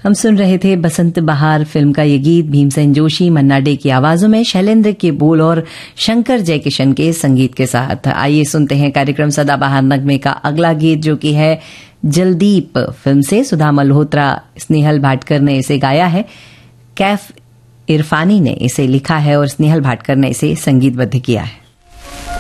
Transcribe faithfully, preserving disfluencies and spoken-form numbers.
हम सुन रहे थे बसंत बहार फिल्म का ये गीत भीमसेन जोशी, मन्ना डे की आवाजों में, शैलेंद्र के बोल और शंकर जयकिशन के संगीत के साथ। आइए सुनते हैं कार्यक्रम सदाबहार नगमे का अगला गीत, जो कि है जलदीप फिल्म से। सुधा मल्होत्रा, स्नेहल भाटकर ने इसे गाया है। कैफ इरफानी ने इसे लिखा है और स्नेहल भाटकर ने इसे संगीतबद्ध किया है।